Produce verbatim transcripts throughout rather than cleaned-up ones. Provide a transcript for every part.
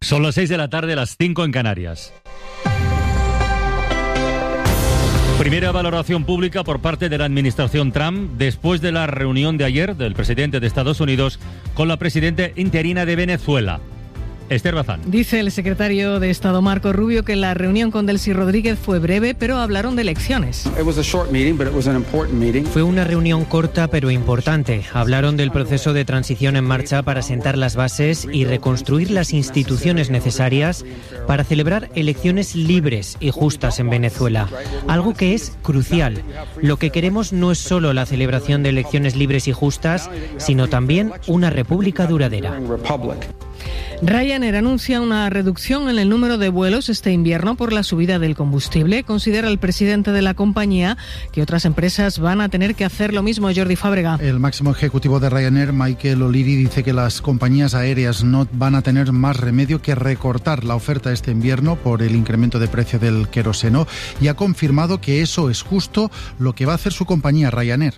Son las seis de la tarde, las cinco en Canarias. Primera valoración pública por parte de la administración Trump después de la reunión de ayer del presidente de Estados Unidos con la presidenta interina de Venezuela. Esther Bazán. Dice el secretario de Estado Marco Rubio que la reunión con Delcy Rodríguez fue breve, pero hablaron de elecciones. Fue una reunión corta pero importante. Hablaron del proceso de transición en marcha para sentar las bases y reconstruir las instituciones necesarias para celebrar elecciones libres y justas en Venezuela. Algo que es crucial. Lo que queremos no es solo la celebración de elecciones libres y justas, sino también una república duradera. Ryanair anuncia una reducción en el número de vuelos este invierno por la subida del combustible. Considera el presidente de la compañía que otras empresas van a tener que hacer lo mismo. Jordi Fábrega. El máximo ejecutivo de Ryanair, Michael O'Leary, dice que las compañías aéreas no van a tener más remedio que recortar la oferta este invierno por el incremento de precio del queroseno y ha confirmado que eso es justo lo que va a hacer su compañía Ryanair.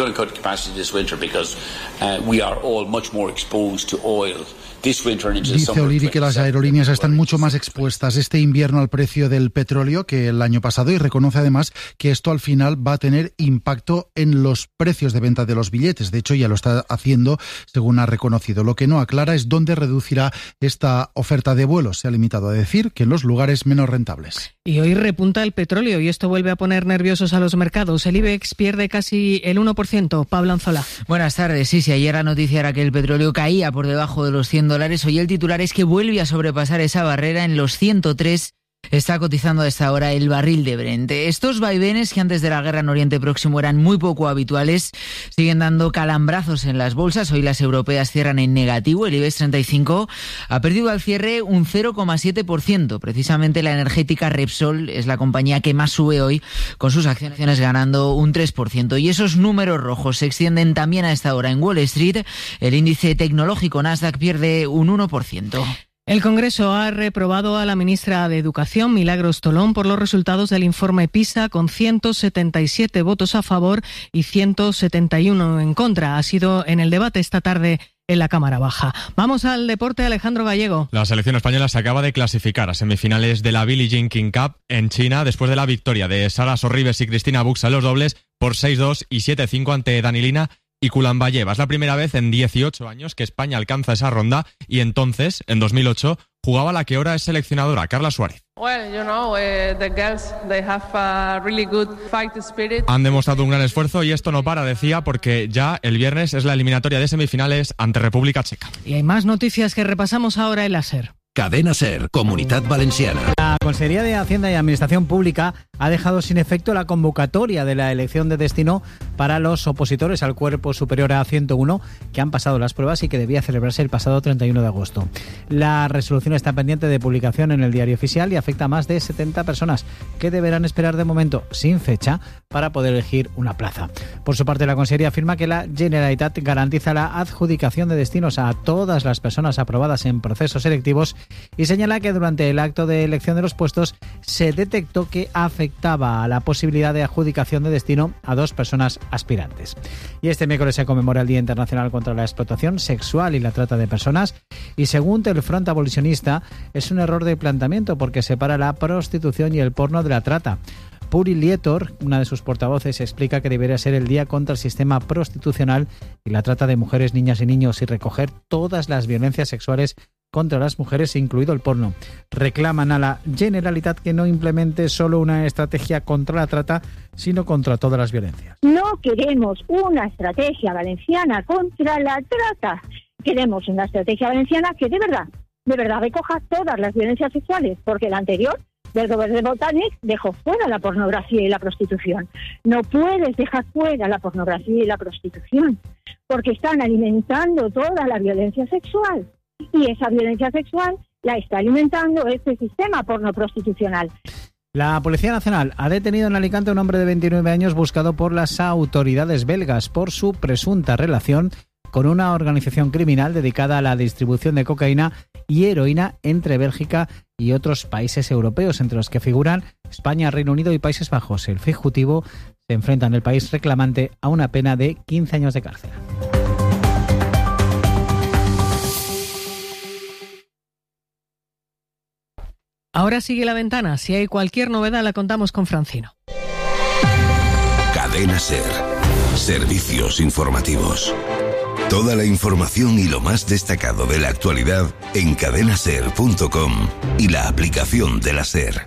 Dice O'Leary que las aerolíneas están mucho más expuestas este invierno al precio del petróleo que el año pasado y reconoce además que esto al final va a tener impacto en los precios de venta de los billetes. De hecho, ya lo está haciendo, según ha reconocido. Lo que no aclara es dónde reducirá esta oferta de vuelos. Se ha limitado a decir que en los lugares menos rentables. Y hoy repunta el petróleo y esto vuelve a poner nerviosos a los mercados. El IBEX pierde casi el uno por ciento. Pablo Anzola. Buenas tardes. Sí, sí, ayer la noticia era que el petróleo caía por debajo de los cien dólares. Hoy el titular es que vuelve a sobrepasar esa barrera en los ciento tres. Está cotizando a esta hora el barril de Brent. Estos vaivenes que antes de la guerra en Oriente Próximo eran muy poco habituales siguen dando calambrazos en las bolsas. Hoy las europeas cierran en negativo. El IBEX treinta y cinco ha perdido al cierre un cero coma siete por ciento. Precisamente la energética Repsol es la compañía que más sube hoy, con sus acciones ganando un tres por ciento. Y esos números rojos se extienden también a esta hora en Wall Street. El índice tecnológico Nasdaq pierde un uno por ciento. El Congreso ha reprobado a la ministra de Educación, Milagros Tolón, por los resultados del informe PISA, con ciento setenta y siete votos a favor y ciento setenta y uno en contra. Ha sido en el debate esta tarde en la Cámara Baja. Vamos al deporte, Alejandro Gallego. La selección española se acaba de clasificar a semifinales de la Billie Jean King Cup en China después de la victoria de Sara Sorribes y Cristina Buxa en los dobles por seis dos y siete cinco ante Danilina y Kulambayeva. Es la primera vez en dieciocho años que España alcanza esa ronda y entonces, en dos mil ocho, jugaba la que ahora es seleccionadora, Carla Suárez. Well, you know, uh, the girls, they have a really good fight spirit. Han demostrado un gran esfuerzo y esto no para, decía, porque ya el viernes es la eliminatoria de semifinales ante República Checa. Y hay más noticias que repasamos ahora en la SER. Cadena SER, Comunidad Valenciana. La Consejería de Hacienda y Administración Pública ha dejado sin efecto la convocatoria de la elección de destino para los opositores al Cuerpo Superior A ciento uno que han pasado las pruebas y que debía celebrarse el pasado treinta y uno de agosto. La resolución está pendiente de publicación en el Diario Oficial y afecta a más de setenta personas que deberán esperar de momento sin fecha para poder elegir una plaza. Por su parte, la Consejería afirma que la Generalitat garantiza la adjudicación de destinos a todas las personas aprobadas en procesos selectivos y señala que durante el acto de elección de los puestos se detectó que afectaba a la posibilidad de adjudicación de destino a dos personas aspirantes. Y este miércoles se conmemora el Día Internacional contra la Explotación Sexual y la Trata de Personas y según el Front Abolicionista es un error de planteamiento porque separa la prostitución y el porno de la trata. Puri Lietor, una de sus portavoces, explica que debería ser el día contra el sistema prostitucional y la trata de mujeres, niñas y niños y recoger todas las violencias sexuales contra las mujeres, incluido el porno. Reclaman a la Generalitat que no implemente solo una estrategia contra la trata, sino contra todas las violencias. No queremos una estrategia valenciana contra la trata. Queremos una estrategia valenciana que de verdad, de verdad recoja todas las violencias sexuales, porque la anterior del gobierno de Botànic dejó fuera la pornografía y la prostitución. No puedes dejar fuera la pornografía y la prostitución, porque están alimentando toda la violencia sexual. Y esa violencia sexual la está alimentando este sistema porno-prostitucional. La Policía Nacional ha detenido en Alicante a un hombre de veintinueve años buscado por las autoridades belgas por su presunta relación con una organización criminal dedicada a la distribución de cocaína y heroína entre Bélgica y otros países europeos, entre los que figuran España, Reino Unido y Países Bajos. El Ejecutivo se enfrenta en el país reclamante a una pena de quince años de cárcel. Ahora sigue La Ventana. Si hay cualquier novedad la contamos con Francino. Cadena SER. Servicios informativos. Toda la información y lo más destacado de la actualidad en cadena ser punto com y la aplicación de la SER.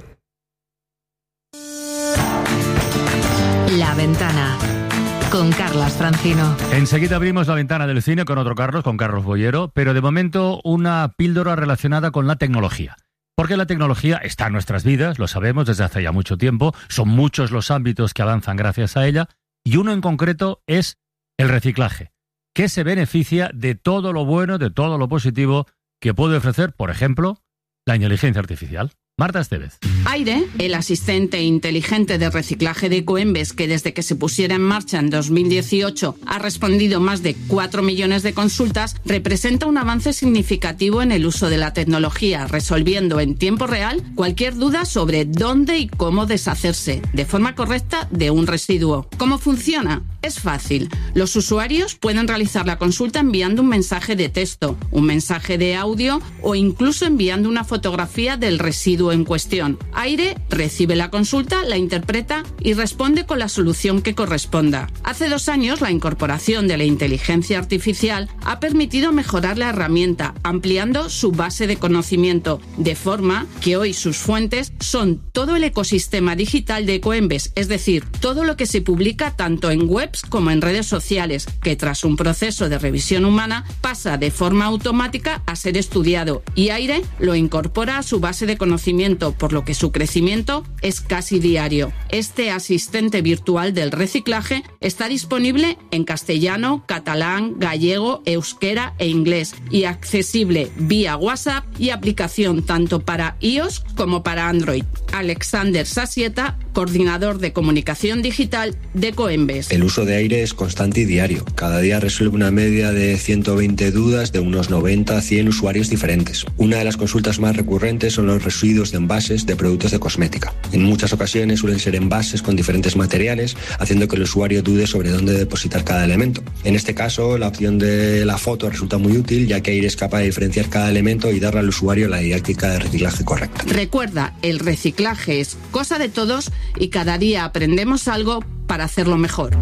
La Ventana, con Carlas Francino. Enseguida abrimos la ventana del cine con otro Carlos, con Carlos Boyero, pero de momento una píldora relacionada con la tecnología. Porque la tecnología está en nuestras vidas, lo sabemos desde hace ya mucho tiempo, son muchos los ámbitos que avanzan gracias a ella, y uno en concreto es el reciclaje, que se beneficia de todo lo bueno, de todo lo positivo que puede ofrecer, por ejemplo, la inteligencia artificial. Marta Estevez. Aire, el asistente inteligente de reciclaje de Ecoembes, que desde que se pusiera en marcha en dos mil dieciocho ha respondido más de cuatro millones de consultas, representa un avance significativo en el uso de la tecnología, resolviendo en tiempo real cualquier duda sobre dónde y cómo deshacerse de forma correcta de un residuo. ¿Cómo funciona? Es fácil. Los usuarios pueden realizar la consulta enviando un mensaje de texto, un mensaje de audio o incluso enviando una fotografía del residuo en cuestión. Aire recibe la consulta, la interpreta y responde con la solución que corresponda. Hace dos años, la incorporación de la inteligencia artificial ha permitido mejorar la herramienta, ampliando su base de conocimiento, de forma que hoy sus fuentes son todo el ecosistema digital de Ecoembes, es decir, todo lo que se publica tanto en webs como en redes sociales, que tras un proceso de revisión humana pasa de forma automática a ser estudiado, y Aire lo incorpora a su base de conocimiento, por lo que su crecimiento es casi diario. Este asistente virtual del reciclaje está disponible en castellano, catalán, gallego, euskera e inglés y accesible vía WhatsApp y aplicación tanto para iOS como para Android. Alexander Sasieta, coordinador de comunicación digital de Ecoembes. El uso de Aire es constante y diario. Cada día resuelve una media de ciento veinte dudas de unos noventa a cien usuarios diferentes. Una de las consultas más recurrentes son los residuos de envases de productos de cosmética. En muchas ocasiones suelen ser envases con diferentes materiales, haciendo que el usuario dude sobre dónde depositar cada elemento. En este caso, la opción de la foto resulta muy útil, ya que Aire es capaz de diferenciar cada elemento y darle al usuario la didáctica de reciclaje correcta. Recuerda, el reciclaje es cosa de todos y cada día aprendemos algo para hacerlo mejor.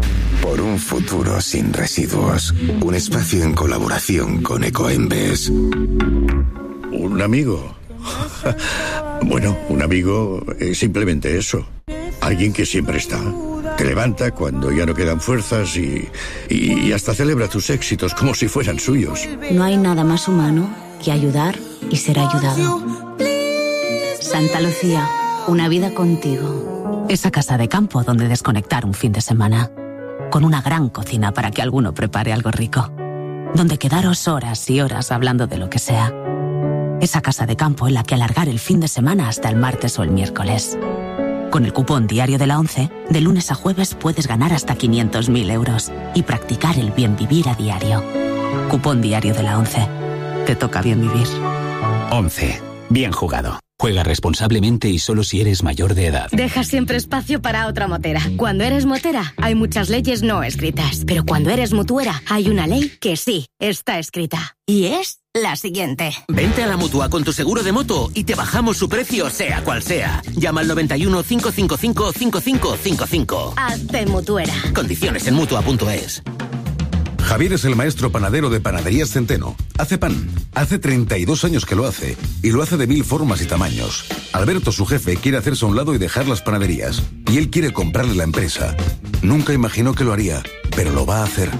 Por un futuro sin residuos, un espacio en colaboración con Ecoembes. Un amigo. Bueno, un amigo es simplemente eso. Alguien que siempre está. Te levanta cuando ya no quedan fuerzas y, y, y hasta celebra tus éxitos como si fueran suyos. No hay nada más humano que ayudar y ser ayudado. Santa Lucía, una vida contigo. Esa casa de campo donde desconectar un fin de semana. Con una gran cocina para que alguno prepare algo rico. Donde quedaros horas y horas hablando de lo que sea. Esa casa de campo en la que alargar el fin de semana hasta el martes o el miércoles. Con el cupón diario de la ONCE, de lunes a jueves puedes ganar hasta quinientos mil euros y practicar el bien vivir a diario. Cupón diario de la ONCE. Te toca bien vivir. ONCE. Bien jugado. Juega responsablemente y solo si eres mayor de edad. Deja siempre espacio para otra motera. Cuando eres motera, hay muchas leyes no escritas. Pero cuando eres mutuera, hay una ley que sí está escrita. Y es la siguiente. Vente a la Mutua con tu seguro de moto y te bajamos su precio sea cual sea. Llama al noventa y uno, cinco cinco cinco, cinco cinco cinco cinco. Hazte mutuera. Condiciones en mutua punto es. Javier es el maestro panadero de Panaderías Centeno. Hace pan. Hace treinta y dos años que lo hace. Y lo hace de mil formas y tamaños. Alberto, su jefe, quiere hacerse a un lado y dejar las panaderías. Y él quiere comprarle la empresa. Nunca imaginó que lo haría, pero lo va a hacer.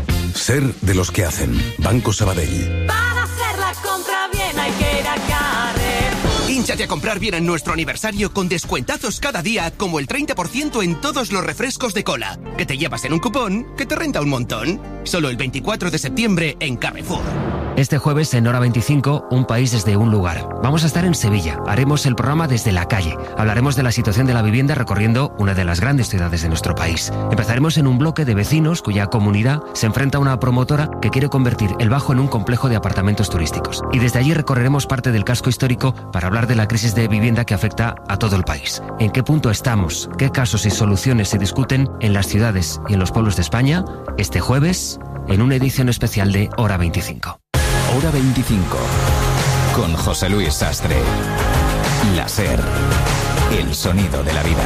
Ser de los que hacen. Banco Sabadell. Para hacer la compra bien hay que ir a Carrefour. Hínchate a comprar bien en nuestro aniversario con descuentazos cada día, como el treinta por ciento en todos los refrescos de cola, que te llevas en un cupón que te renta un montón. Solo el veinticuatro de septiembre en Carrefour. Este jueves en Hora veinticinco, un país desde un lugar. Vamos a estar en Sevilla. Haremos el programa desde la calle. Hablaremos de la situación de la vivienda recorriendo una de las grandes ciudades de nuestro país. Empezaremos en un bloque de vecinos cuya comunidad se enfrenta a una promotora que quiere convertir el Bajo en un complejo de apartamentos turísticos. Y desde allí recorreremos parte del casco histórico para hablar de la crisis de vivienda que afecta a todo el país. ¿En qué punto estamos? ¿Qué casos y soluciones se discuten en las ciudades y en los pueblos de España? Este jueves, en una edición especial de Hora veinticinco. Hora veinticinco, con José Luis Sastre. La SER, el sonido de la vida.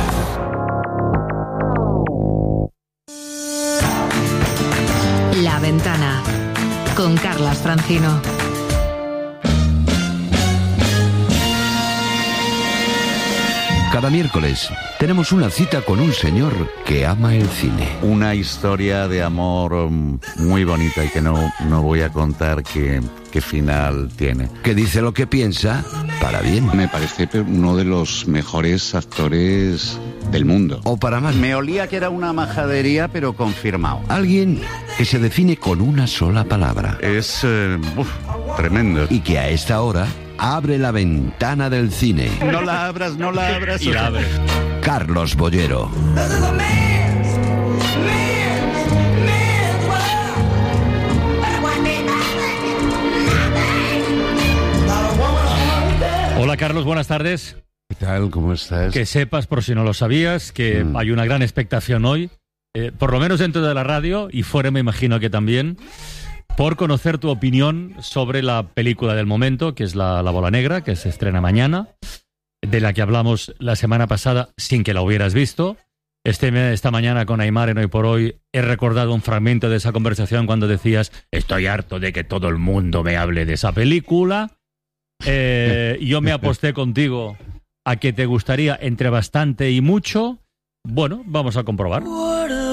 La Ventana, con Carlas Francino. Cada miércoles tenemos una cita con un señor que ama el cine. Una historia de amor muy bonita y que no, no voy a contar qué, qué final tiene. Que dice lo que piensa para bien. Me parece uno de los mejores actores del mundo. O para mal. Me olía que era una majadería, pero confirmado. Alguien que se define con una sola palabra. Es eh, uf, tremendo. Y que a esta hora abre la ventana del cine. No la abras, no la abras. Y la abres. Carlos Boyero. Hola Carlos, buenas tardes. ¿Qué tal? ¿Cómo estás? Que sepas, por si no lo sabías, que mm. hay una gran expectación hoy, eh, por lo menos dentro de la radio y fuera me imagino que también, por conocer tu opinión sobre la película del momento, que es La, la Bola Negra, que se estrena mañana, de la que hablamos la semana pasada sin que la hubieras visto. Este, esta mañana con Aymar en Hoy por Hoy he recordado un fragmento de esa conversación cuando decías estoy harto de que todo el mundo me hable de esa película. Eh, yo me aposté contigo a que te gustaría entre bastante y mucho. Bueno, vamos a comprobar.